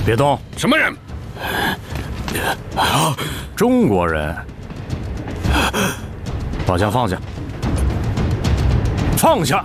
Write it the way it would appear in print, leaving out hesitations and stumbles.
别动！ 什么人？ 中国人。把枪放下！放下！